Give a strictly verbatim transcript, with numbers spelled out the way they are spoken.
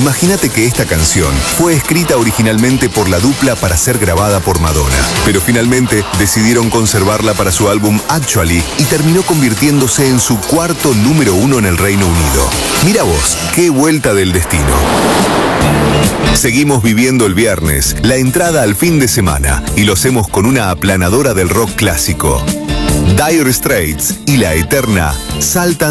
Imagínate que esta canción fue escrita originalmente por la dupla para ser grabada por Madonna, pero finalmente decidieron conservarla para su álbum Actually y terminó convirtiéndose en su cuarto número uno en el Reino Unido. Mira vos, qué vuelta del destino. Seguimos viviendo el viernes, la entrada al fin de semana, y lo hacemos con una aplanadora del rock clásico. Dire Straits y la eterna Saltan